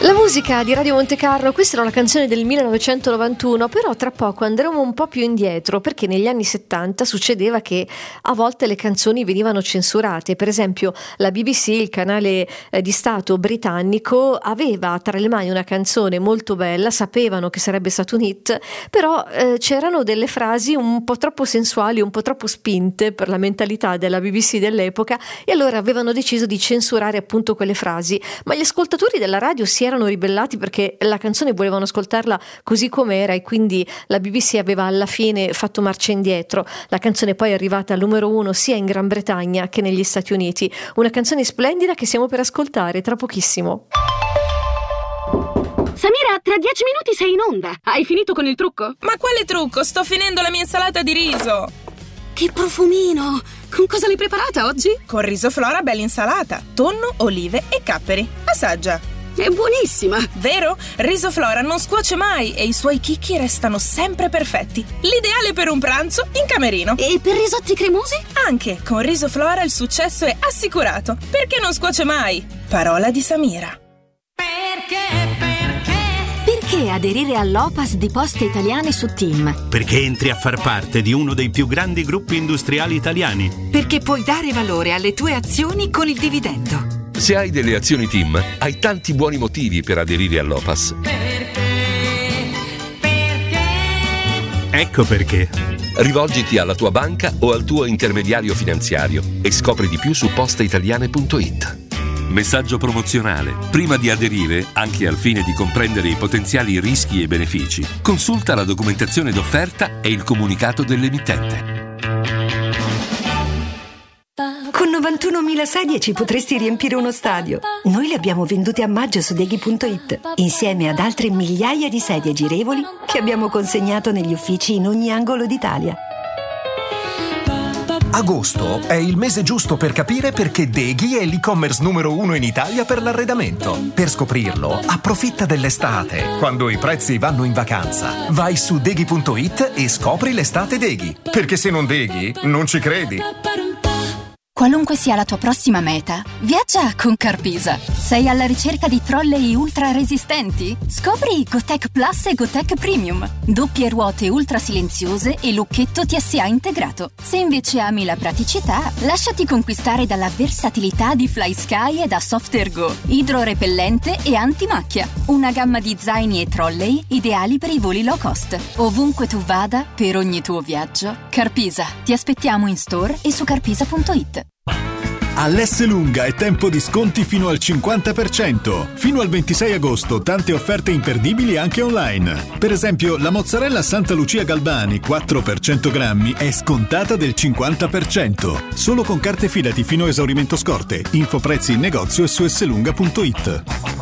La musica di Radio Montecarlo, questa era una canzone del 1991, però tra poco andremo un po' più indietro, perché negli anni 70 succedeva che a volte le canzoni venivano censurate. Per esempio la BBC, il canale di Stato britannico, aveva tra le mani una canzone molto bella, sapevano che sarebbe stato un hit, però c'erano delle frasi un po' troppo sensuali, un po' troppo spinte per la mentalità della BBC dell'epoca, e allora avevano deciso di censurare appunto quelle frasi. Ma gli ascoltatori della radio si erano ribellati perché la canzone volevano ascoltarla così com'era, e quindi la BBC aveva alla fine fatto marcia indietro. La canzone poi è arrivata al numero 1 sia in Gran Bretagna che negli Stati Uniti. Una canzone splendida che stiamo per ascoltare tra pochissimo. Samira, tra 10 minuti sei in onda. Hai finito con il trucco? Ma quale trucco? Sto finendo la mia insalata di riso. Che profumino! Con cosa l'hai preparata oggi? Con riso Flora bella insalata, tonno, olive e capperi. Assaggia. È buonissima! Vero? Riso Flora non scuoce mai e i suoi chicchi restano sempre perfetti. L'ideale per un pranzo in camerino. E per risotti cremosi? Anche con Riso Flora il successo è assicurato, perché non scuoce mai. Parola di Samira. Perché aderire all'Opas di Poste Italiane su TIM? Perché entri a far parte di uno dei più grandi gruppi industriali italiani. Perché puoi dare valore alle tue azioni con il dividendo. Se hai delle azioni TIM, hai tanti buoni motivi per aderire all'Opas. Ecco perché. Rivolgiti alla tua banca o al tuo intermediario finanziario e scopri di più su posteitaliane.it. Messaggio promozionale. Prima di aderire, anche al fine di comprendere i potenziali rischi e benefici, consulta la documentazione d'offerta e il comunicato dell'emittente. Con 91.000 sedie ci potresti riempire uno stadio. Noi le abbiamo vendute a maggio su Deghi.it, insieme ad altre migliaia di sedie girevoli che abbiamo consegnato negli uffici in ogni angolo d'Italia. Agosto è il mese giusto per capire perché Deghi è l'e-commerce numero 1 in Italia per l'arredamento. Per scoprirlo, approfitta dell'estate, quando i prezzi vanno in vacanza. Vai su Deghi.it e scopri l'estate Deghi, perché se non Deghi, non ci credi. Qualunque sia la tua prossima meta, viaggia con Carpisa. Sei alla ricerca di trolley ultra resistenti? Scopri GoTech Plus e GoTech Premium. Doppie ruote ultra silenziose e lucchetto TSA integrato. Se invece ami la praticità, lasciati conquistare dalla versatilità di FlySky e da Softergo. Idrorepellente e antimacchia. Una gamma di zaini e trolley ideali per i voli low cost. Ovunque tu vada, per ogni tuo viaggio, Carpisa. Ti aspettiamo in store e su carpisa.it. All'Esselunga è tempo di sconti fino al 50%. Fino al 26 agosto tante offerte imperdibili anche online. Per esempio, la mozzarella Santa Lucia Galbani 4 per 100 grammi è scontata del 50%. Solo con carte fidati fino a esaurimento scorte. Info prezzi in negozio e su esselunga.it.